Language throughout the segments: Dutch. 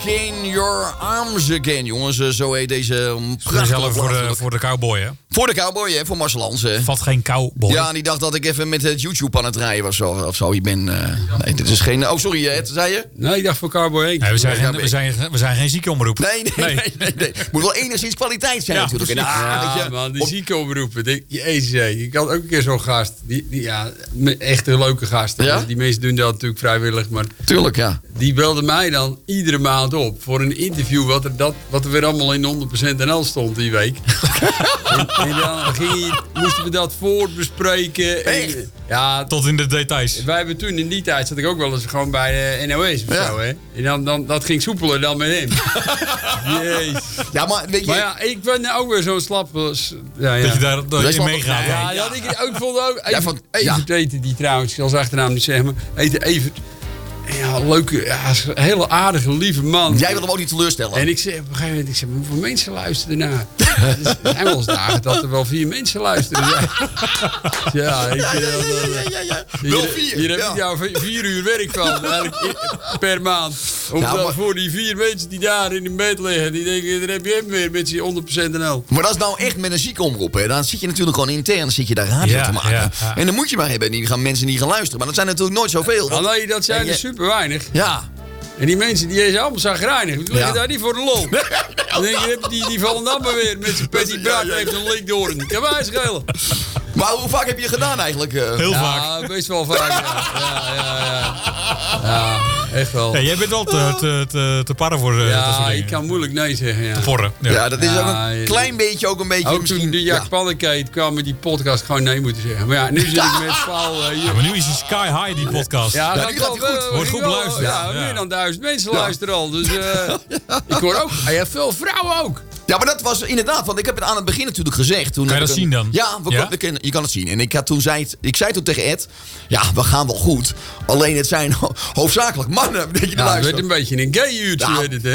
in your arms again. Jongens, zo heet deze prachtige voor de cowboy, hè? Voor de cowboy, hè? Voor Marcel Hansen. Vat geen cowboy. Ja, die dacht dat ik even met het YouTube aan het rijden was of zo. Ik ben... nee, dit is geen... Oh, sorry, Ed, zei je? Nee, ik dacht voor cowboy 1. Nee, we zijn geen ziekenomroep. Nee. Moet wel enigszins kwaliteit zijn natuurlijk. Ja, man, die ziekenomroepen. Jezus, ik had ook een keer zo'n gast. Echt een leuke gast. Ja? Die mensen doen dat natuurlijk vrijwillig. Maar tuurlijk, ja. Die belde mij dan iedere maand op voor een interview wat er weer allemaal in 100% NL stond die week. en dan moesten we dat voorbespreken. Ja, tot in de details. Wij hebben toen in die tijd zat ik ook wel eens gewoon bij de NOS of zo. Hè? En dan dat ging soepeler dan met hem. Jezus. Ja, maar weet je... Maar ja, ik ben ook weer zo'n slap... Dat je daarin meegaat. Ja, dat ik vond ook... Evert heette die trouwens, ik zal zijn achternaam niet zeggen, maar heette Evert. Ja, leuke, hele aardige, lieve man. Jij wil hem ook niet teleurstellen. En ik zei op een gegeven moment, hoeveel mensen luisteren naar? Er zijn wel eens dagen dat er wel 4 mensen luisteren. Ja, wel 4. Hier heb ik jou 4 uur werk van per maand. Voor die 4 mensen die daar in bed liggen, die denken, daar heb je hem weer met je 100% NL. Maar dat is nou echt met een ziekenomroep. Hè. Dan zit je natuurlijk gewoon intern, zit je daar radio te maken. Ja. En dan moet je maar hebben, die gaan mensen die gaan luisteren. Maar dat zijn natuurlijk nooit zoveel. Nee, dat zijn er super weinig. Ja. En die mensen die zijn allemaal zagrijnig. Die liggen daar niet voor de lol. Dan denk je, die vallen dan maar weer met zijn petit brak heeft een lik door. Dat kan mij schelen. Maar hoe vaak heb je gedaan eigenlijk? Heel vaak. Ja, best wel vaak. Ja, echt wel. Ja, jij bent wel te parren voor dat soort dingen. Ik kan moeilijk nee zeggen. Ja. Te porren. Ja, dat is ook een klein beetje, ook een beetje ook misschien... toen die Jack Pannenkeet kwam met die podcast gewoon nee moeten zeggen. Maar ja, nu zit ik met Paul hier. Ja, maar nu is hij sky high, die podcast. Ja, die gaat goed. Wordt goed beluisterd. Ja, meer dan 1000 mensen luisteren al. Dus ik hoor ook, hij heeft veel vrouwen ook. Ja, maar dat was inderdaad, want ik heb het aan het begin natuurlijk gezegd. Toen kan je dat zien dan? Ja, je kan het zien. En ik zei toen tegen Ed, ja, we gaan wel goed. Alleen het zijn hoofdzakelijk mannen. Het werd een beetje een gay uurtje, weet het,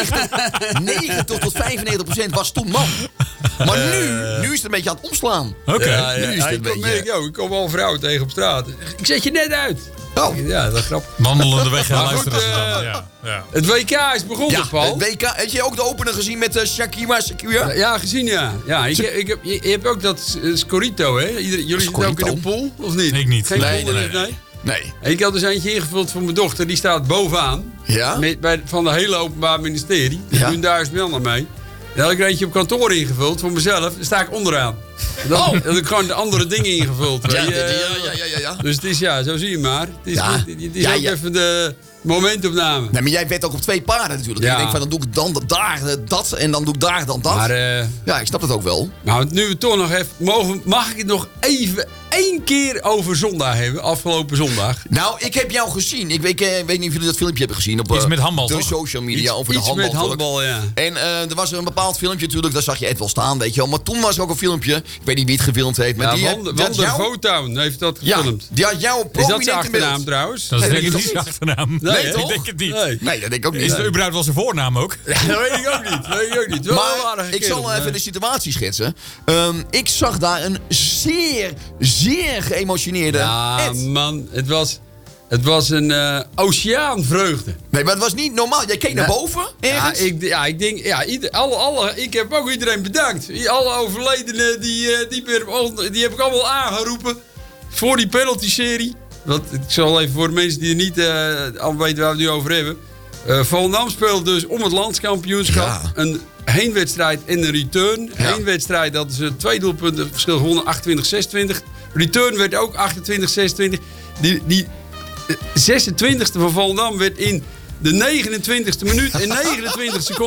hè? 90 tot 95% was toen man. Maar nu is het een beetje aan het omslaan. Oké. Nu is het een beetje... Ik kom wel vrouwen tegen op straat. Ik zet je net uit. Oh. Ja, dat is grappig. Wandelende weg en luisteren ze dan. Ja. Het WK is begonnen, Paul. Het WK, heb je ook de opener gezien met Shakira? Ja, gezien, ja. Je hebt ook dat Scorito, hè? Jullie zitten ook in een pool, of niet? Ik niet. Geen Nee. En ik had dus eentje ingevuld voor mijn dochter. Die staat bovenaan. Ja? Van de hele Openbaar Ministerie. Die doen daar eens melden mee. Dan had ik er eentje op kantoor ingevuld voor mezelf. Dan sta ik onderaan. Dan had ik gewoon de andere dingen ingevuld. Ja. Dus het is, zo zie je maar. Het is ook even de momentopname. Nee, maar jij weet ook op 2 paarden natuurlijk. Ja. Je denkt van, dan doe ik dan daar dat en dan doe ik daar dan dat. Maar, ja, ik snap het ook wel. Nou, nu we toch nog even... Mag ik het nog even 1 keer over zondag hebben? Afgelopen zondag. Nou, ik heb jou gezien. Ik weet niet of jullie dat filmpje hebben gezien. Op iets met handbal, de toch? social media over de handbal. Iets met handbal, ja. En er was een bepaald filmpje natuurlijk. Daar zag je Ed wel staan, weet je wel. Maar toen was er ook een filmpje. Ik weet niet wie het gefilmd heeft. Maar Wander Votown heeft dat gefilmd. Die had jouw is dat zijn achternaam trouwens? Dat is denk ik niet zijn achternaam. Nee, toch? Ik denk het niet. Nee, dat denk ik ook niet. Is het überhaupt wel zijn voornaam ook? Ja, dat weet ik ook niet. Maar ik zal even de situatie schetsen. Ik zag daar een zeer, zeer geëmotioneerde Ed. Man, het was een oceaanvreugde. Nee, maar het was niet normaal. Jij keek naar boven ergens? Ik denk, ik heb ook iedereen bedankt. Alle overledenen, die heb ik allemaal aangeroepen voor die penalty-serie. Want ik zal even voor de mensen die er niet al weten waar we het nu over hebben. Volendam speelt dus om het landskampioenschap. Ja. Een heenwedstrijd en een return. Ja. Heenwedstrijd, dat is 2 doelpunten verschil gewonnen, 28-26. Return werd ook 28-26. Die 26e van Volendam werd in de 29e minuut en 29 seconden